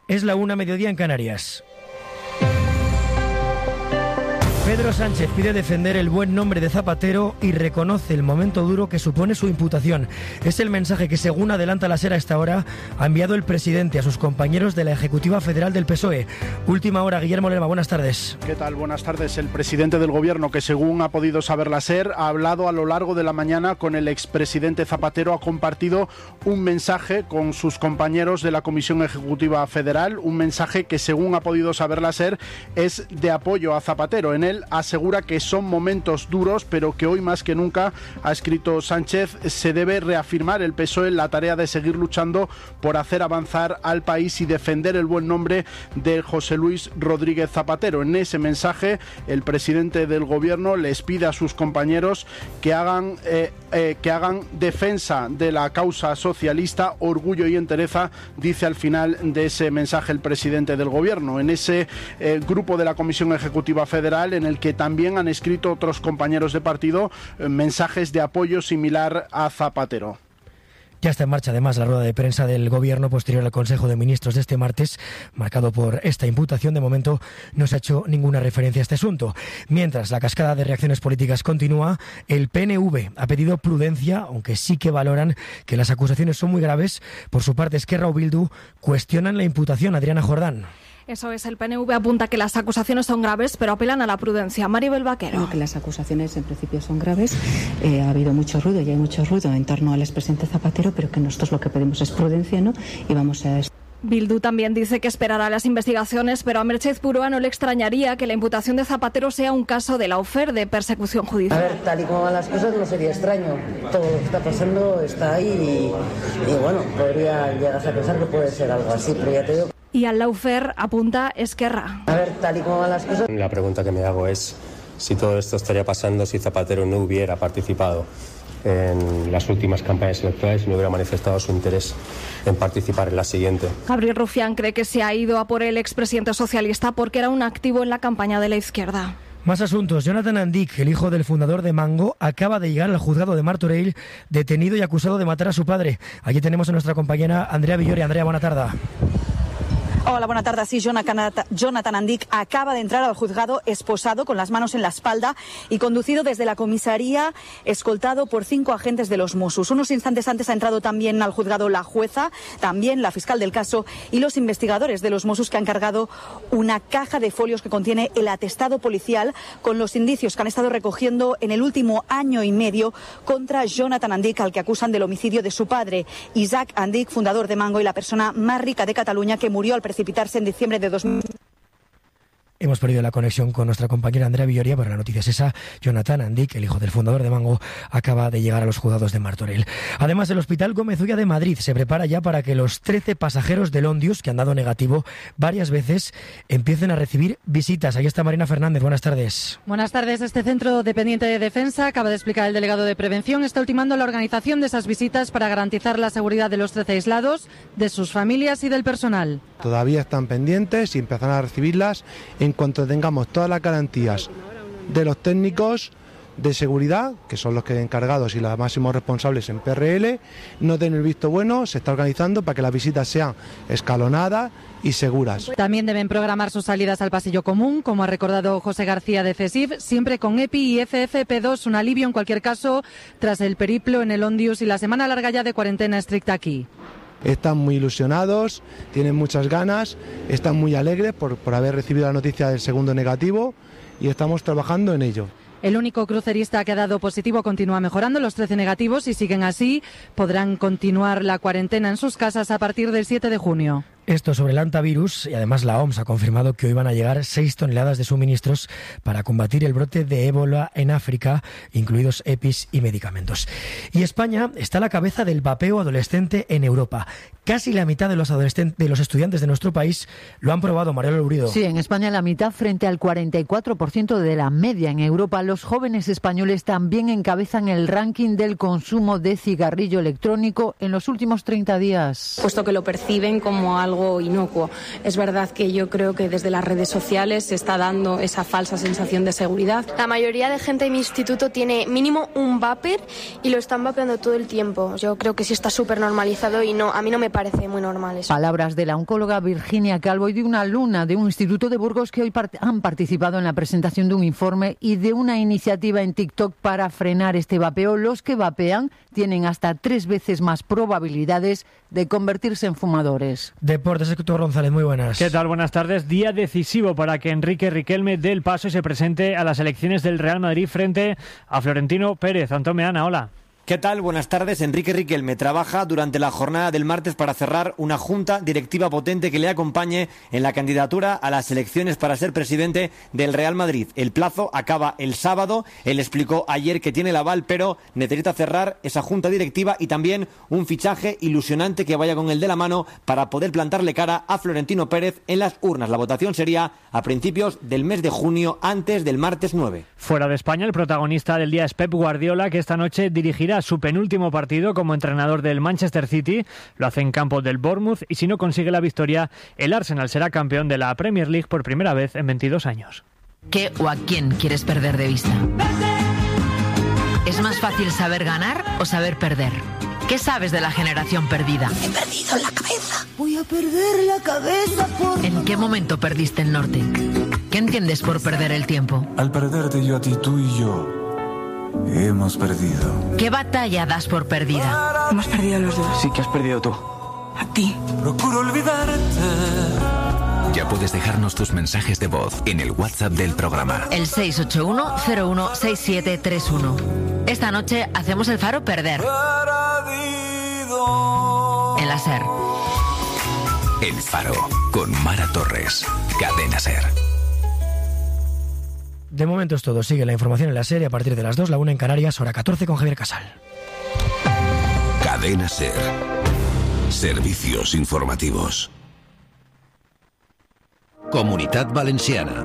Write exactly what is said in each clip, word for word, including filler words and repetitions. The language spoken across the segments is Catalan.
Es la una, mediodía en Canarias. Pedro Sánchez pide defender el buen nombre de Zapatero y reconoce el momento duro que supone su imputación. Es el mensaje que, según adelanta la SER a esta hora, ha enviado el presidente a sus compañeros de la Ejecutiva Federal del P S O E. Última hora, Guillermo Lerma, buenas tardes. ¿Qué tal? Buenas tardes. El presidente del Gobierno, que según ha podido saber la SER, ha hablado a lo largo de la mañana con el expresidente Zapatero, ha compartido un mensaje con sus compañeros de la Comisión Ejecutiva Federal, un mensaje que, según ha podido saber la SER, es de apoyo a Zapatero. En él asegura que son momentos duros, pero que hoy más que nunca, ha escrito Sánchez, se debe reafirmar el P S O E en la tarea de seguir luchando por hacer avanzar al país y defender el buen nombre de José Luis Rodríguez Zapatero. En ese mensaje, el presidente del Gobierno les pide a sus compañeros que hagan, eh, eh, que hagan defensa de la causa socialista, orgullo y entereza, dice al final de ese mensaje el presidente del Gobierno. En ese eh, grupo de la Comisión Ejecutiva Federal, en el que también han escrito otros compañeros de partido eh, mensajes de apoyo similar a Zapatero. Ya está en marcha además la rueda de prensa del Gobierno posterior al Consejo de Ministros de este martes, marcado por esta imputación. De momento no se ha hecho ninguna referencia a este asunto. Mientras la cascada de reacciones políticas continúa, el P N V ha pedido prudencia, aunque sí que valoran que las acusaciones son muy graves. Por su parte, Esquerra o Bildu cuestionan la imputación. Adriana Jordán. Eso es, el P N V apunta que las acusaciones son graves, pero apelan a la prudencia. Maribel Vaquero. No, que las acusaciones en principio son graves. Eh, ha habido mucho ruido y hay mucho ruido en torno al expresidente Zapatero, pero que nosotros lo que pedimos es prudencia, ¿no? Y vamos a... Bildu también dice que esperará las investigaciones, pero a Merchez Purúa no le extrañaría que la imputación de Zapatero sea un caso de lawfare, de persecución judicial. A ver, tal y como van las cosas no sería extraño. Todo lo que está pasando está ahí y, y bueno, podría llegar a pensar que puede ser algo así, pero ya te digo. Y al lawfare apunta Esquerra. A ver, tal y como van las cosas... La pregunta que me hago es si todo esto estaría pasando si Zapatero no hubiera participado en las últimas campañas electorales y no hubiera manifestado su interés en participar en la siguiente. Gabriel Rufián cree que se ha ido a por el expresidente socialista porque era un activo en la campaña de la izquierda. Más asuntos. Jonathan Andic, el hijo del fundador de Mango, acaba de llegar al juzgado de Martorell, detenido y acusado de matar a su padre. Allí tenemos a nuestra compañera Andrea Villori. Andrea, buena tarde. Hola, buena tarde. Sí, Jonathan Andic acaba de entrar al juzgado esposado, con las manos en la espalda y conducido desde la comisaría, escoltado por cinco agentes de los Mossos. Unos instantes antes ha entrado también al juzgado la jueza, también la fiscal del caso y los investigadores de los Mossos, que han cargado una caja de folios que contiene el atestado policial con los indicios que han estado recogiendo en el último año y medio contra Jonathan Andic, al que acusan del homicidio de su padre, Isaac Andic, fundador de Mango y la persona más rica de Cataluña, que murió al precipitarse en diciembre de dos mil. Hemos perdido la conexión con nuestra compañera Andrea Villoria, pero la noticia es esa. Jonathan Andic, el hijo del fundador de Mango, acaba de llegar a los juzgados de Martorell. Además, el Hospital Gómez Ulla de Madrid se prepara ya para que los trece pasajeros del Ondius, que han dado negativo varias veces, empiecen a recibir visitas. Ahí está Marina Fernández. Buenas tardes. Buenas tardes. Este centro dependiente de defensa, acaba de explicar el delegado de prevención, está ultimando la organización de esas visitas para garantizar la seguridad de los trece aislados, de sus familias y del personal. Todavía están pendientes y empezarán a recibirlas en cuanto tengamos todas las garantías de los técnicos de seguridad, que son los que encargados y los máximos responsables en P R L, no den el visto bueno. Se está organizando para que las visitas sean escalonadas y seguras. También deben programar sus salidas al pasillo común, como ha recordado José García de CESIF, siempre con EPI y F F P dos, un alivio en cualquier caso tras el periplo en el Ondius y la semana larga ya de cuarentena estricta aquí. Están muy ilusionados, tienen muchas ganas, están muy alegres por, por haber recibido la noticia del segundo negativo y estamos trabajando en ello. El único crucerista que ha dado positivo continúa mejorando. Los trece negativos, si siguen así, podrán continuar la cuarentena en sus casas a partir del siete de junio. Esto sobre el hantavirus, y además la O M S ha confirmado que hoy van a llegar seis toneladas de suministros para combatir el brote de ébola en África, incluidos EPIs y medicamentos. Y España está a la cabeza del vapeo adolescente en Europa. Casi la mitad de los adolescentes, de los estudiantes de nuestro país lo han probado, Mariela Lurido. Sí, en España la mitad frente al cuarenta y cuatro por ciento de la media. En Europa, los jóvenes españoles también encabezan el ranking del consumo de cigarrillo electrónico en los últimos treinta días. Puesto que lo perciben como algo algo inocuo. Es verdad que yo creo que desde las redes sociales se está dando esa falsa sensación de seguridad. La mayoría de gente de mi instituto tiene mínimo un vapor y lo están vapeando todo el tiempo. Yo creo que sí está súper normalizado y no, a mí no me parece muy normal eso. Palabras de la oncóloga Virginia Calvo y de una alumna de un instituto de Burgos que hoy part- han participado en la presentación de un informe y de una iniciativa en TikTok para frenar este vapeo. Los que vapean tienen hasta tres veces más probabilidades de convertirse en fumadores. Deportes, Héctor González, muy buenas. ¿Qué tal? Buenas tardes. Día decisivo para que Enrique Riquelme dé el paso y se presente a las elecciones del Real Madrid frente a Florentino Pérez. Antón Meana, hola. ¿Qué tal? Buenas tardes. Enrique Riquelme trabaja durante la jornada del martes para cerrar una junta directiva potente que le acompañe en la candidatura a las elecciones para ser presidente del Real Madrid. El plazo acaba el sábado. Él explicó ayer que tiene el aval, pero necesita cerrar esa junta directiva y también un fichaje ilusionante que vaya con el de la mano para poder plantarle cara a Florentino Pérez en las urnas. La votación sería a principios del mes de junio, antes del martes nueve. Fuera de España, el protagonista del día es Pep Guardiola, que esta noche dirigirá su penúltimo partido como entrenador del Manchester City. Lo hace en campo del Bournemouth y si no consigue la victoria, el Arsenal será campeón de la Premier League por primera vez en veintidós años. ¿Qué o a quién quieres perder de vista? ¿Es más fácil saber ganar o saber perder? ¿Qué sabes de la generación perdida? He perdido la cabeza. Voy a perder la cabeza por... ¿En qué momento perdiste el norte? ¿Qué entiendes por perder el tiempo? Al perderte yo a ti, tú y yo hemos perdido. ¿Qué batalla das por perdida? Hemos perdido los dos. Sí que has perdido tú. A ti. Procuro olvidarte. Ya puedes dejarnos tus mensajes de voz en el WhatsApp del programa. El seis ocho uno cero uno seis siete tres uno. Esta noche hacemos el Faro perder. Perdido. En la SER. El Faro, con Mara Torres. Cadena SER. De momento es todo. Sigue la información en la serie a partir de las dos, la una en Canarias, hora catorce con Javier Casal. Cadena SER. Servicios informativos. Comunitat Valenciana.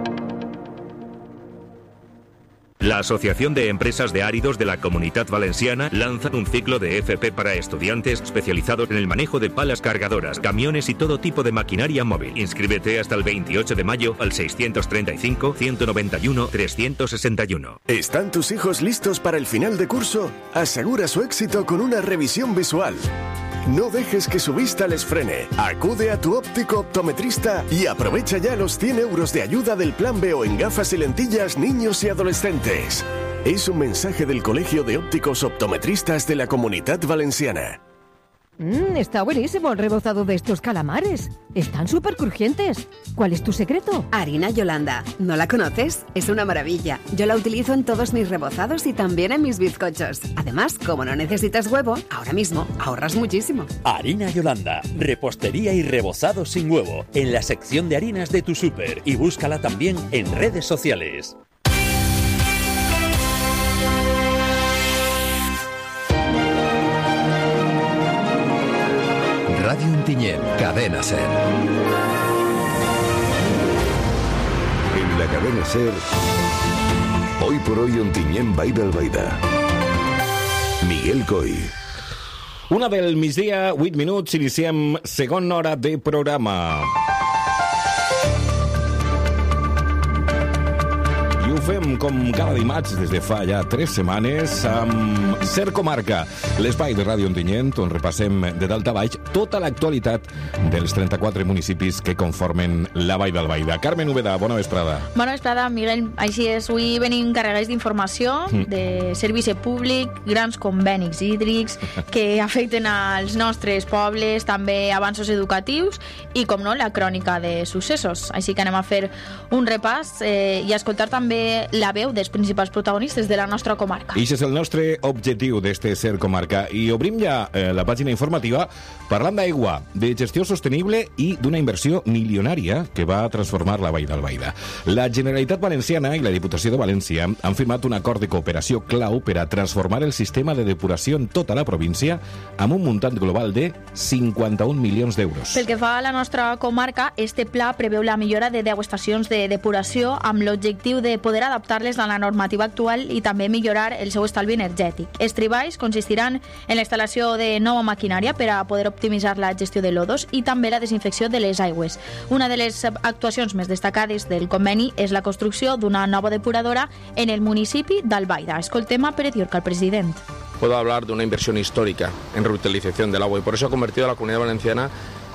La Asociación de Empresas de Áridos de la Comunitat Valenciana lanza un ciclo de F P para estudiantes especializados en el manejo de palas cargadoras, camiones y todo tipo de maquinaria móvil. Inscríbete hasta el veintiocho de mayo al seiscientos treinta y cinco, ciento noventa y uno, trescientos sesenta y uno. ¿Están tus hijos listos para el final de curso? Asegura su éxito con una revisión visual. No dejes que su vista les frene. Acude a tu óptico optometrista y aprovecha ya los cien euros de ayuda del Plan B O en gafas y lentillas niños y adolescentes. Es un mensaje del Colegio de Ópticos Optometristas de la Comunitat Valenciana. Mmm, está buenísimo el rebozado de estos calamares. Están súper crujientes. ¿Cuál es tu secreto? Harina Yolanda. ¿No la conoces? Es una maravilla. Yo la utilizo en todos mis rebozados y también en mis bizcochos. Además, como no necesitas huevo, ahora mismo ahorras muchísimo. Harina Yolanda. Repostería y rebozado sin huevo. En la sección de harinas de tu súper. Y búscala también en redes sociales. Radio Ontinyent, Cadena SER. En la Cadena SER, hoy por hoy Ontinyent Baida Albaida. Miguel Coy. Una del migdia, vuit minuts, iniciem segona hora de programa. I ho fem com cada dimarts des de fa ja tres setmanes amb SER Comarca, l'espai de Ràdio Ontinyent on repassem de dalt a baix tota l'actualitat dels trenta-quatre municipis que conformen la Vall d'Albaida. Carmen Úbeda, bona vesprada. Bona vesprada, Miguel. Així és, avui venim carregats d'informació, mm. de servici públic, grans convenis hídrics que afecten als nostres pobles, també avanços educatius i, com no, la crònica de successos. Així que anem a fer un repàs eh, i a escoltar també la veu dels principals protagonistes de la nostra comarca. I això és el nostre objectiu d'este SER Comarca. I obrim ja eh, la pàgina informativa parlant d'aigua, de gestió sostenible i d'una inversió milionària que va transformar la Vall d'Albaida. La Generalitat Valenciana i la Diputació de València han firmat un acord de cooperació clau per a transformar el sistema de depuració en tota la província amb un muntant global de cinquanta-un milions d'euros. Pel que fa a la nostra comarca, este pla preveu la millora de deu estacions de depuració amb l'objectiu de poder poder adaptar-les a la normativa actual i també millorar el seu estalvi energètic. Els treballs consistiran en la instal·lació de nova maquinària per a poder optimitzar la gestió de lodos i també la desinfecció de les aigües. Una de les actuacions més destacades del conveni és la construcció d'una nova depuradora en el municipi d'Albaida. Escoltem a Pere Diorca, el president. Puedo hablar de una inversión histórica en reutilización del agua y por eso ha convertido a la Comunidad Valenciana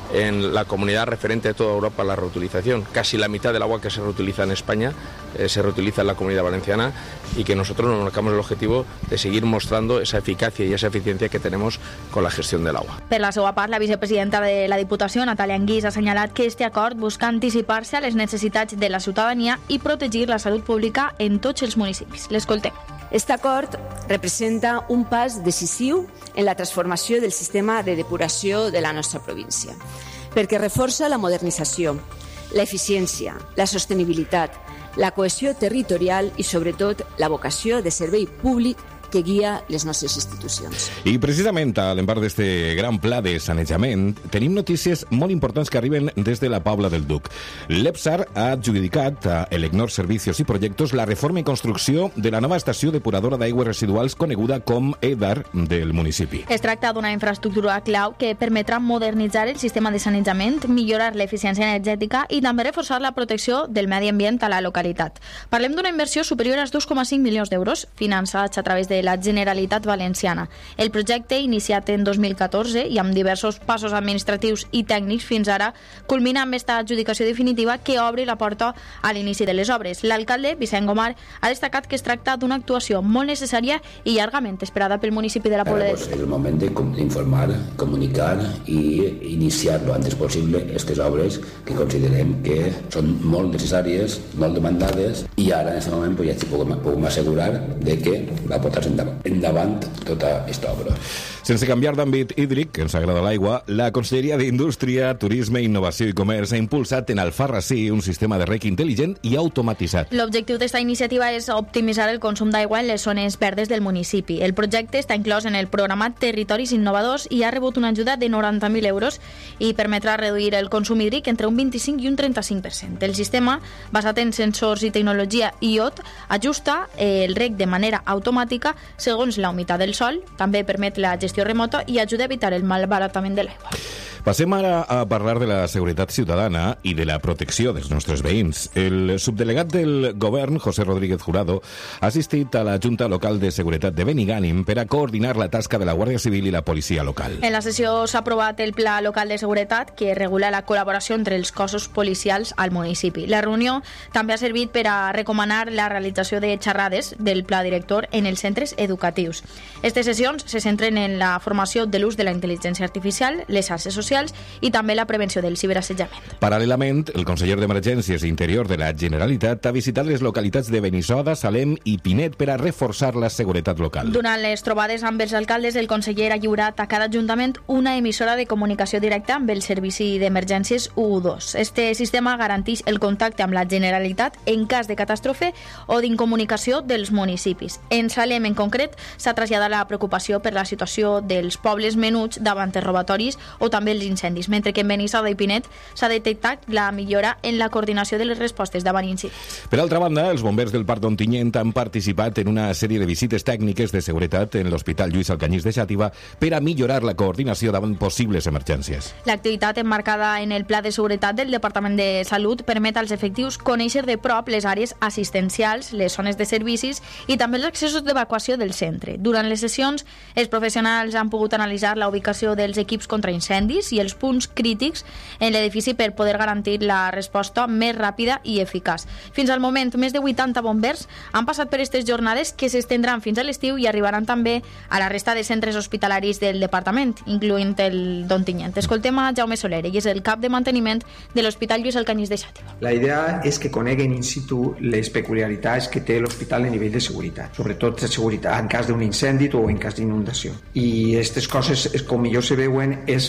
en la comunidad referente de toda Europa en la reutilización. Casi la mitad del agua que se reutiliza en España eh, se reutiliza en la Comunidad Valenciana y que nosotros nos marcamos el objetivo de seguir mostrando esa eficacia y esa eficiencia que tenemos con la gestión del agua. Per la seva part, la vicepresidenta de la Diputació, Natàlia Anguís, ha assenyalat que este acord busca anticipar-se a les necessitats de la ciutadania i protegir la salut pública en tots els municipis. L'escoltem. Este acord representa un pas decisiu en la transformació del sistema de depuració de la nostra província, perquè reforça la modernització, l'eficiència, la sostenibilitat, la cohesió territorial i, sobretot, la vocació de servei públic que guia les nostres institucions. I precisament a l'empart d'este gran pla de sanejament tenim notícies molt importants que arriben des de la Pobla del Duc. L'EPSAR ha adjudicat a Elecnor Servicios i Projectos la reforma i construcció de la nova estació depuradora d'aigües residuals coneguda com EDAR del municipi. Es tracta d'una infraestructura clau que permetrà modernitzar el sistema de sanejament, millorar l'eficiència energètica i també reforçar la protecció del medi ambient a la localitat. Parlem d'una inversió superior als dos coma cinc milions d'euros finançats a través de la Generalitat Valenciana. El projecte, iniciat en dos mil catorze i amb diversos passos administratius i tècnics fins ara, culmina amb esta adjudicació definitiva que obre la porta a l'inici de les obres. L'alcalde, Vicent Gomar, ha destacat que es tracta d'una actuació molt necessària i llargament esperada pel municipi de la Pobla del Duc. Es el moment d'informar, comunicar i iniciar lo antes possible aquestes obres que considerem que són molt necessàries, molt demandades i ara en aquest moment pues, ja estic puguem assegurar de que va portar endavant tota aquesta obra. Sense canviar d'àmbit hídric, que ens agrada l'aigua, la Conselleria d'Indústria, Turisme, Innovació i Comerç ha impulsat en Alfarrasí un sistema de rec intel·ligent i automatitzat. L'objectiu d'esta iniciativa és optimitzar el consum d'aigua en les zones verdes del municipi. El projecte està inclòs en el programa Territoris Innovadors i ha rebut una ajuda de noranta mil euros i permetrà reduir el consum hídric entre un vint-i-cinc i un trenta-cinc per cent. El sistema, basat en sensors i tecnologia I O T, ajusta el rec de manera automàtica segons la humitat del sòl, també permet la gestió remota i ajuda a evitar el malbaratament de l'aigua. Passem ara a parlar de la seguretat ciutadana i de la protecció dels nostres veïns. El subdelegat del govern, José Rodríguez Jurado, ha assistit a la Junta Local de Seguretat de Benigànim per a coordinar la tasca de la Guàrdia Civil i la policia local. En la sessió s'ha aprovat el Pla Local de Seguretat que regula la col·laboració entre els cossos policials al municipi. La reunió també ha servit per a recomanar la realització de xerrades del Pla Director en els centres educatius. Aquestes sessions se centren en la formació de l'ús de la intel·ligència artificial, les xarxes socials i també la prevenció del ciberassetjament. Paral·lelament, el conseller d'Emergències i Interior de la Generalitat ha visitat les localitats de Benissoda, Salem i Pinet per a reforçar la seguretat local. Durant les trobades amb els alcaldes, el conseller ha lliurat a cada ajuntament una emissora de comunicació directa amb el Servici d'Emergències U U dos. Este sistema garanteix el contacte amb la Generalitat en cas de catàstrofe o d'incomunicació dels municipis. En Salem, en concret, s'ha traslladat la preocupació per la situació dels pobles menuts davant els robatoris o també els incendis, mentre que en Benissoda i Pinet s'ha detectat la millora en la coordinació de les respostes davant incidents. Per altra banda, els bombers del Parc d'Ontinyent han participat en una sèrie de visites tècniques de seguretat en l'Hospital Lluís Alcanyís de Xàtiva per a millorar la coordinació davant possibles emergències. L'activitat emmarcada en el Pla de Seguretat del Departament de Salut permet als efectius conèixer de prop les àrees assistencials, les zones de servicis i també els accessos d'evacuació del centre. Durant les sessions, els professionals han pogut analitzar la ubicació dels equips contra incendis i els punts crítics en l'edifici per poder garantir la resposta més ràpida i eficaç. Fins al moment, més de vuitanta bombers han passat per aquestes jornades que s'estendran fins a l'estiu i arribaran també a la resta de centres hospitalaris del departament, incloent el d'Ontinyent. Escoltem a Jaume Soler, ell és el cap de manteniment de l'Hospital Lluís Alcanyís de Xàtiva. La idea és que coneguen in situ les peculiaritats que té l'hospital a nivell de seguretat, sobretot de seguretat en cas d'un incendi o en cas d'inundació. I aquestes coses, com millor se veuen, és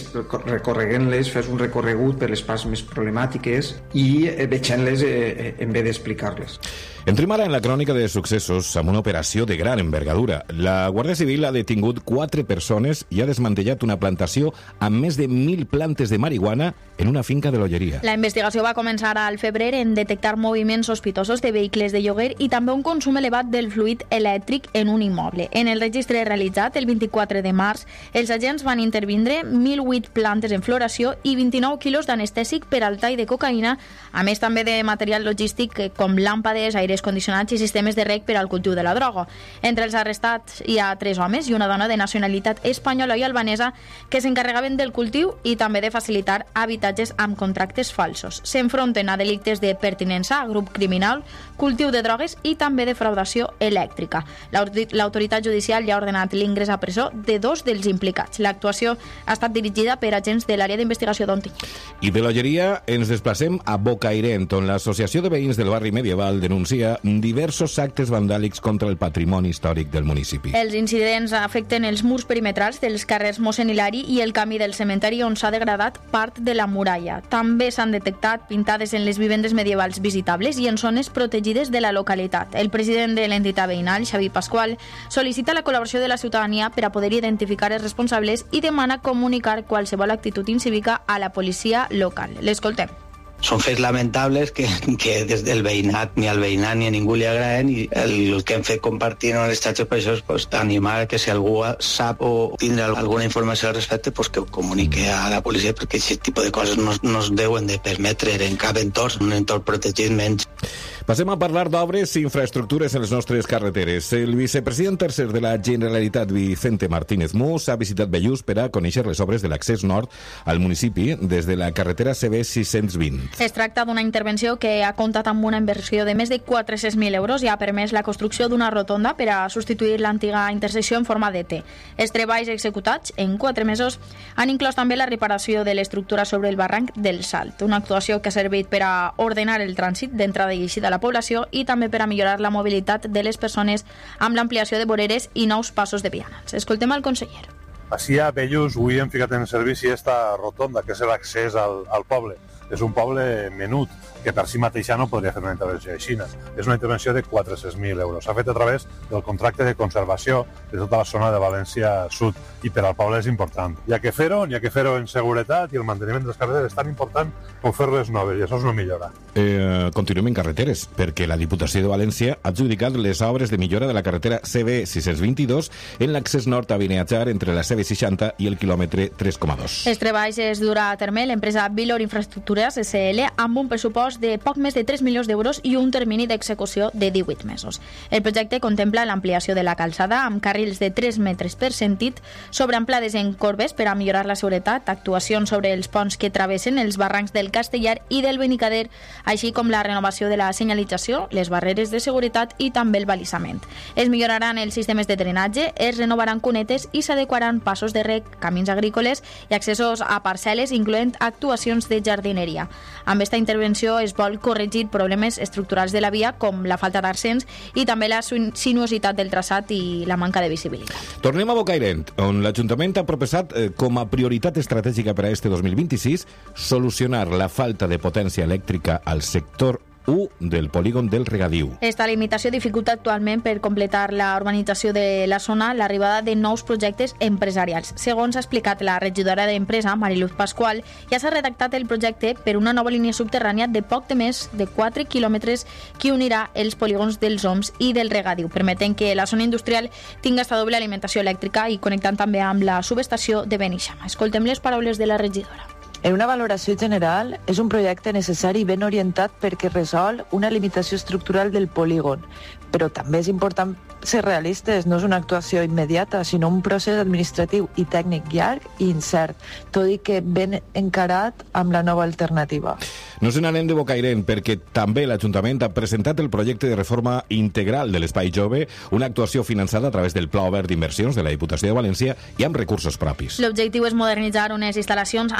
recorreguen-les, fes un recorregut per les parts més problemàtiques i vegent-les eh, en vez d'explicar-les. Entrem ara en la crònica de successos amb una operació de gran envergadura. La Guàrdia Civil ha detingut quatre persones i ha desmantellat una plantació amb més de mil plantes de marihuana en una finca de l'Olleria. La investigació va començar al febrer en detectar moviments sospitosos de vehicles de lloguer i també un consum elevat del fluid elèctric en un immoble. En el registre realitzat el vint-i-quatre de març, els agents van intervindre mil vuit plantes en floració i vint-i-nou quilos d'anestèsic per al tall de cocaïna, a més també de material logístic com làmpades, aires condicionats i sistemes de reg per al cultiu de la droga. Entre els arrestats hi ha tres homes i una dona de nacionalitat espanyola i albanesa que s'encarregaven del cultiu i també de facilitar habitatges amb contractes falsos. S'enfronten a delictes de pertinença a grup criminal, cultiu de drogues i també de fraudació elèctrica. L'autoritat judicial ja ha ordenat l'ingrés a presó de dos dels implicats. L'actuació ha estat dirigida per agents de l'àrea d'investigació d'Ontinyent. I de l'Olleria ens desplacem a Bocairent, on l'Associació de Veïns del Barri Medieval denuncia diversos actes vandàlics contra el patrimoni històric del municipi. Els incidents afecten els murs perimetrals dels carrers Mossèn Hilari i el camí del cementeri on s'ha degradat part de la muralla. També s'han detectat pintades en les vivendes medievals visitables i en zones protegides de la localitat. El president de l'entitat veïnal, Xavi Pasqual, sol·licita la col·laboració de la ciutadania per a poder identificar els responsables i demana comunicar qualsevol actitud incívica a la policia local. L'escoltem. Són fets lamentables que, que des del veïnat ni al veïnat ni a ningú li agraden i el que hem fet compartir en les xarxes per això és pues, animar que si algú sap o tindrà alguna informació al respecte pues, que ho comunique a la policia perquè aquest tipus de coses no, no es deuen de permetre en cap entorn, un entorn protegit menys. Passem a parlar d'obres i infraestructures en les nostres carreteres. El vicepresident tercer de la Generalitat, Vicente Martínez Mus, ha visitat Bellús per a conèixer les obres de l'accés nord al municipi des de la carretera C B sis-cents vint. Es tracta d'una intervenció que ha comptat amb una inversió de més de quatre-cents mil euros i ha permès la construcció d'una rotonda per a substituir l'antiga intersecció en forma de T. Els treballs executats en quatre mesos han inclòs també la reparació de l'estructura sobre el barranc del Salt, una actuació que ha servit per a ordenar el trànsit d'entrada i eixida a la població i també per a millorar la mobilitat de les persones amb l'ampliació de voreres i nous passos de vianants. Escoltem al conseller. Així a Bellús avui hem ficat en servici esta rotonda, que és l'accés al, al poble. És un poble menut, que per si mateixa no podria fer una intervenció així. És una intervenció de quatre-cents mil euros. S'ha fet a través del contracte de conservació de tota la zona de València Sud i per al poble és important. Hi ha que fer-ho, hi ha que fer-ho en seguretat i el manteniment de les carreteres és tan important com fer-les noves i això és una millora. Eh, continuem en carreteres, perquè la Diputació de València ha adjudicat les obres de millora de la carretera C B sis-cents vint-i-dos en l'accés nord a Bineatjar entre la C B seixanta i el quilòmetre tres coma dos. Els treballs es durà a terme l'empresa Vilor Infraestructures S L amb un pressupost de poc més de tres milions d'euros i un termini d'execució de divuit mesos. El projecte contempla l'ampliació de la calçada amb carrils de tres metres per sentit, sobre amplades en corbes per a millorar la seguretat, actuacions sobre els ponts que travessen els barrancs del Castellar i del Benicader, així com la renovació de la senyalització, les barreres de seguretat i també el balisament. Es milloraran els sistemes de drenatge, es renovaran cunetes i s'adequaran passos de reg, camins agrícoles i accessos a parcel·les, incloent actuacions de jardineria. Amb aquesta intervenció es vol corregir problemes estructurals de la via com la falta d'arsens i també la sinuositat del traçat i la manca de visibilitat. Tornem a Bocairent, on l'Ajuntament ha proposat eh, com a prioritat estratègica per a este dos mil vint-i-sis solucionar la falta de potència elèctrica al sector u del polígon del Regadiu. Esta limitació dificulta actualment per completar la urbanització de la zona l'arribada de nous projectes empresarials. Segons ha explicat la regidora d'Empresa, Mariluz Pasqual, ja s'ha redactat el projecte per una nova línia subterrània de poc de més de quatre quilòmetres que unirà els polígons dels Oms i del Regadiu, permetent que la zona industrial tinga esta doble alimentació elèctrica i connectant també amb la subestació de Beneixama. Escoltem les paraules de la regidora. En una valoració general, és un projecte necessari i ben orientat perquè resol una limitació estructural del polígon, però també és important ser realistes, no és una actuació immediata, sinó un procés administratiu i tècnic llarg i incert, tot i que ben encarat amb la nova alternativa. No se n'anem de Bocairent, perquè també l'Ajuntament ha presentat el projecte de reforma integral de l'Espai Jove, una actuació finançada a través del Pla Obert d'Inversions de la Diputació de València i amb recursos propis. L'objectiu és modernitzar unes instal·lacions amb més de vint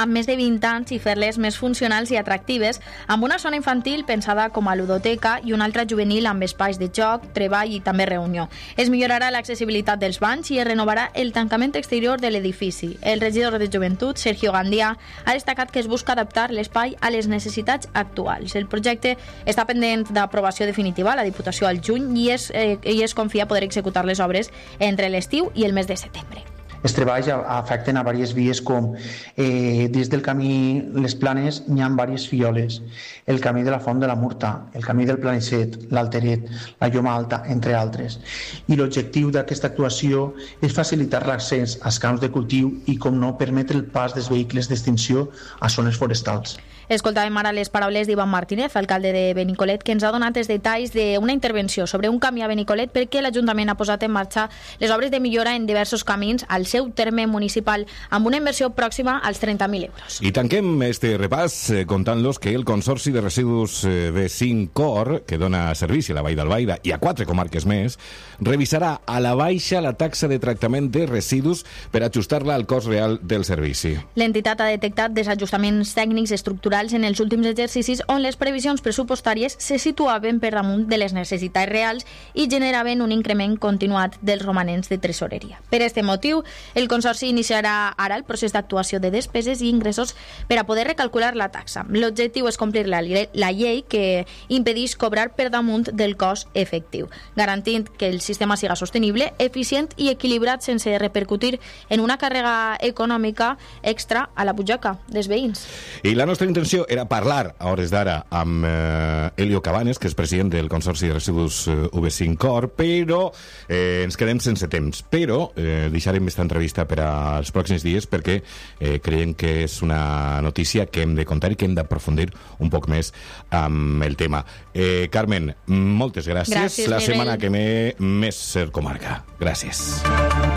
vint anys i fer-les més funcionals i atractives, amb una zona infantil pensada com a ludoteca i una altra juvenil amb espais de joc, treball i també reunió. Es millorarà l'accessibilitat dels banys i es renovarà el tancament exterior de l'edifici. El regidor de Joventut, Sergio Gandia, ha destacat que es busca adaptar l'espai a les necessitats actuals. El projecte està pendent d'aprovació definitiva a la Diputació al juny i es, eh, i es confia poder executar les obres entre l'estiu i el mes de setembre. Els treballs afecten a diverses vies com eh, des del camí Les Planes n'hi ha diverses fioles, el camí de la Font de la Murta, el camí del Planicet, l'Alteret, la Lloma Alta, entre altres. I l'objectiu d'aquesta actuació és facilitar l'accés als camps de cultiu i, com no, permetre el pas dels vehicles d'extinció a zones forestals. Escoltàvem ara les paraules d'Ivan Martínez, alcalde de Benicolet, que ens ha donat els detalls d'una intervenció sobre un camí a Benicolet perquè l'Ajuntament ha posat en marxa les obres de millora en diversos camins al seu terme municipal amb una inversió pròxima als trenta mil euros. I tanquem este repàs eh, contant-los que el Consorci de Residus eh, B cinc Cor, que dona servici a la Vall d'Albaida i a quatre comarques més, revisarà a la baixa la taxa de tractament de residus per ajustar-la al cost real del servici. L'entitat ha detectat desajustaments tècnics estructurals en els últims exercicis on les previsions pressupostàries se situaven per damunt de les necessitats reals i generaven un increment continuat dels romanents de tresoreria. Per aquest motiu, el Consorci iniciarà ara el procés d'actuació de despeses i ingressos per a poder recalcular la taxa. L'objectiu és complir la, la llei que impedeix cobrar per damunt del cost efectiu, garantint que el sistema siga sostenible, eficient i equilibrat sense repercutir en una càrrega econòmica extra a la butxaca dels veïns. I la nostra intenció era parlar a hores d'ara amb eh, Elio Cabanes, que és president del Consorci de Residus eh, V cinc Cor, però eh, ens quedem sense temps. Però eh, deixarem aquesta entrevista per als pròxims dies perquè eh, creiem que és una notícia que hem de contar i que hem d'aprofundir un poc més amb el tema. Eh, Carmen, moltes gràcies. Gràcies, la Miguel. setmana que ve més Ser Comarca. Gràcies.